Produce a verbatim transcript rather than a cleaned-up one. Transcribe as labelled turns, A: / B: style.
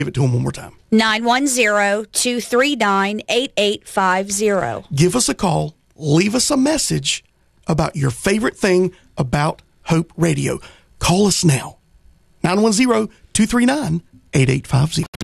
A: Give it to them one more time.
B: nine one zero, two three nine, eight eight five zero.
A: Give us a call. Leave us a message about your favorite thing about Hope Radio. Call us now. nine one zero, two three nine, eight eight five zero.